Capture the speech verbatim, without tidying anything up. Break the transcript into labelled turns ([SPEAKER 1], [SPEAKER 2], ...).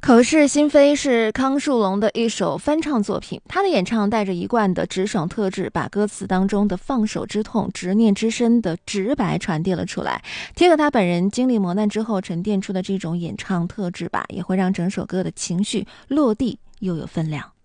[SPEAKER 1] 口是心非是康树龙的一首翻唱作品，他的演唱带着一贯的直爽特质，把歌词当中的放手之痛、执念之深的直白传递了出来，贴合他本人经历磨难之后沉淀出的这种演唱特质吧，也会让整首歌的情绪落地又有分量。